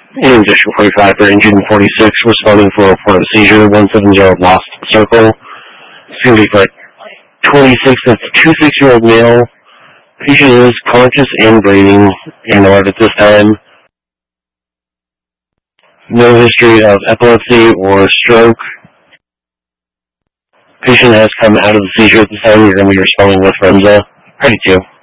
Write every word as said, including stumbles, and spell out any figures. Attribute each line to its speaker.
Speaker 1: In District forty-five for Engine forty-six, responding for a report of seizure, one seven zero Lost Circle. It's going to be for twenty-six, that's a two six-year-old male. Patient is conscious and breathing and alert at this time. No history of epilepsy or stroke. Patient has come out of the seizure at this time. You're going to be responding with Remza. Ready to.